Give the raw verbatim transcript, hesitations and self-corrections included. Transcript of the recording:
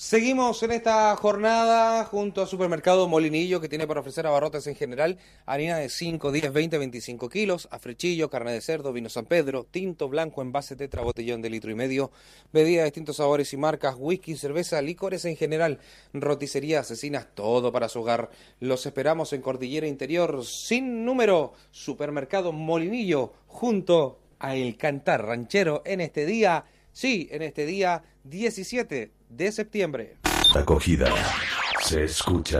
Seguimos en esta jornada junto a Supermercado Molinillo, que tiene para ofrecer abarrotes en general: harina de cinco, diez, veinte, veinticinco kilos, afrechillo, carne de cerdo, vino San Pedro, tinto blanco, envase tetra, botellón de litro y medio, bebida de distintos sabores y marcas, whisky, cerveza, licores en general, roticería, asesinas, todo para su hogar. Los esperamos en Cordillera Interior, sin número. Supermercado Molinillo, junto a El Cantar Ranchero, en este día, sí, en este día diecisiete de septiembre. Acogida se escucha.